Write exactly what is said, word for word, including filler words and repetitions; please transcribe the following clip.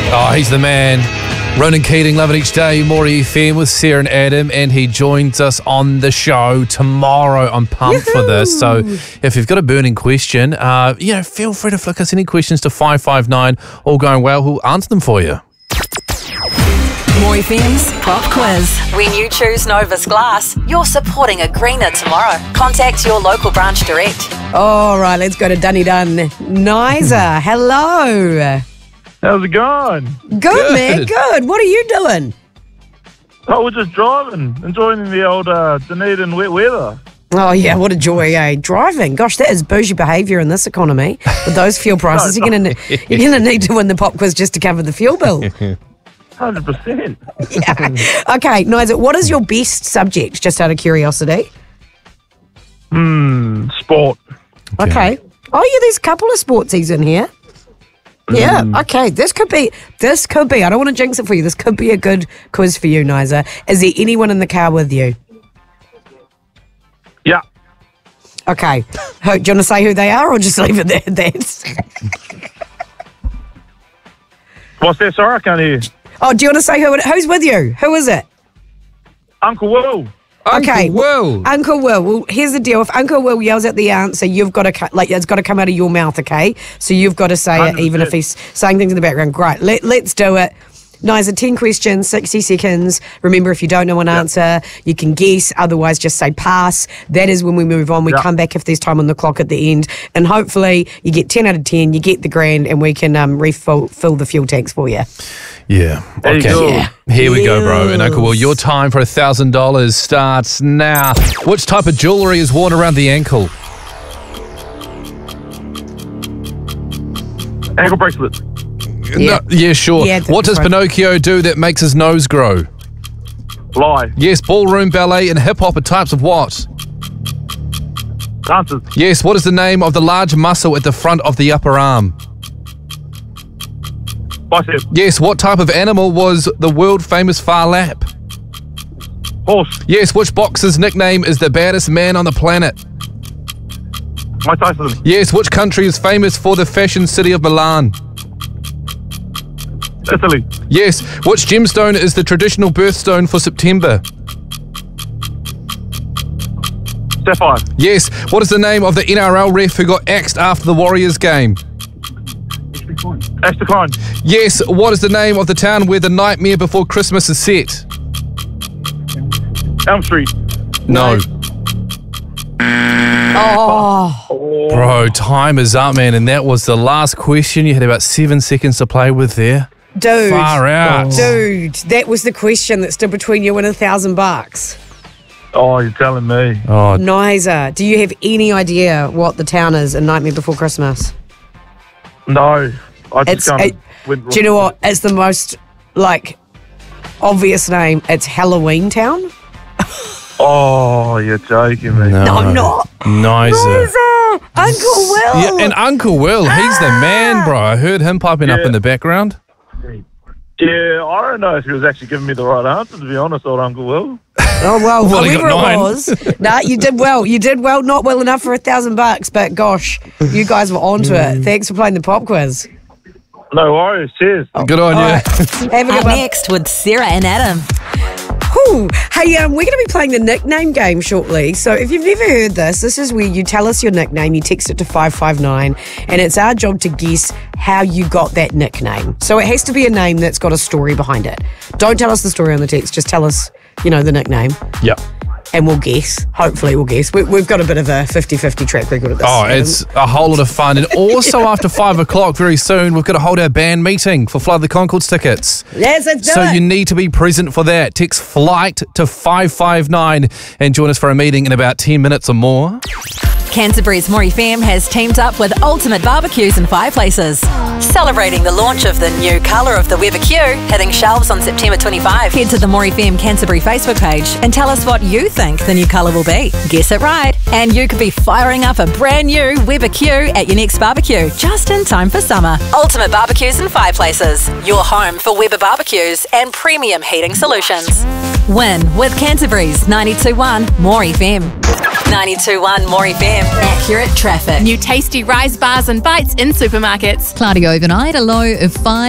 Oh, he's the man. Ronan Keating, Love It Each Day, Maury F M with Sarah and Adam, and he joins us on the show tomorrow. I'm pumped Yoo-hoo. for this. So if you've got a burning question, uh, you know, feel free to flick us any questions to five five nine. All going well, we'll answer them for you. Maury F M's Pop Quiz. When you choose Novus Glass, you're supporting a greener tomorrow. Contact your local branch direct. All right, let's go to Dunedin. Nisa, hello. How's it going? Good, Good. man, good. What are you doing? Oh, we're just driving, enjoying the old uh, Dunedin wet weather. Oh, yeah, what a joy, eh? Driving. Gosh, that is bougie behaviour in this economy. With those fuel prices, No, you're going to you're gonna need to win the pop quiz just to cover the fuel bill. one hundred percent. Yeah. Okay, Nisa, what is your best subject, just out of curiosity? Hmm, sport. Okay. Oh, yeah, there's a couple of sportsies in here. Yeah, okay. This could be, this could be, I don't want to jinx it for you, this could be a good quiz for you, Nisa. Is there anyone in the car with you? Yeah. Okay. Who, do you want to say who they are or just leave it there? That's... What's that? Sorry, I can't hear. Oh, do you want to say who it, who's with you? Who is it? Uncle Will. Okay, Uncle Will. Uncle Will. Well, here's the deal. If Uncle Will yells at the answer, you've got to cut, like it's got to come out of your mouth, okay? So you've got to say it, one hundred percent. even if he's saying things in the background. Great. Let, let's do it. Nisa, ten questions, sixty seconds. Remember, if you don't know an answer, you can guess. Otherwise, just say pass. That is when we move on. We Yep. come back if there's time on the clock at the end. And hopefully, you get ten out of ten, you get the grand, and we can um, refill fill the fuel tanks for you. Yeah. There you Okay. go. Yeah. Here we go, bro. And Uncle Will, your time for one thousand dollars starts now. Which type of jewellery is worn around the ankle? Ankle bracelet. Yeah. No, yeah, sure. Yeah, that's what does right. Pinocchio do that makes his nose grow? Lie. Yes, ballroom, ballet, and hip-hop are types of what? Dancers. Yes, what is the name of the large muscle at the front of the upper arm? Bicep. Yes, what type of animal was the world-famous Phar Lap? Horse. Yes, which boxer's nickname is the baddest man on the planet? Mike Tyson. Yes, which country is famous for the fashion city of Milan? Italy. Yes, which gemstone is the traditional birthstone for September? Sapphire. Yes, what is the name of the N R L ref who got axed after the Warriors game? Ashton Klein. Yes, what is the name of the town where the Nightmare Before Christmas is set? Elm Street. No. Oh, Bro, time is up, man, and that was the last question. You had about seven seconds to play with there. dude. Far out. Dude, that was the question that stood between you and a thousand bucks. Oh, you're telling me. Oh, Nisa, do you have any idea what the town is in Nightmare Before Christmas? No. I just It's. kind It, of went do you know what? It's the most, like, obvious name. It's Halloween Town. Oh, you're joking me. no. No, I'm not. Nice. Nisa, Uncle Will. Yeah, and Uncle Will, he's the man, bro. I heard him piping up Yeah. in the background. Yeah, I don't know if he was actually giving me the right answer, to be honest, old Uncle Will. Oh, well, Well, he whoever got nine. it was. Nah, you did well. You did well. Not well enough for a thousand bucks, but gosh, you guys were onto it. Thanks for playing the pop quiz. No worries. Cheers. Good on All you. right. Have a Up good one. next with Sarah and Adam. Whew. Hey, um, we're going to be playing the nickname game shortly. So if you've never heard this, this is where you tell us your nickname, you text it to five five nine, and it's our job to guess how you got that nickname. So it has to be a name that's got a story behind it. Don't tell us the story on the text, just tell us, you know, the nickname, Yeah. and we'll guess. Hopefully we'll guess. We, we've got a bit of a fifty-fifty track record at this. Oh, Adam. it's a whole lot of fun. And also after five o'clock very soon, we've got to hold our band meeting for Flood the Concords tickets. Yes, let's do So it. you need to be present for that. Text FLIGHT to five five nine and join us for a meeting in about ten minutes or more. Canterbury's Maury F M has teamed up with Ultimate Barbecues and Fireplaces, celebrating the launch of the new colour of the Weber Q, hitting shelves on September twenty-fifth. Head to the Maury F M Canterbury Facebook page and tell us what you think the new colour will be. Guess it right, and you could be firing up a brand new Weber Q at your next barbecue, just in time for summer. Ultimate Barbecues and Fireplaces, your home for Weber barbecues and premium heating solutions. Win with Canterbury's ninety-two point one Maury F M. ninety-two point one Maury F M. Accurate traffic. New tasty rise bars and bites in supermarkets. Cloudy overnight, a low of five.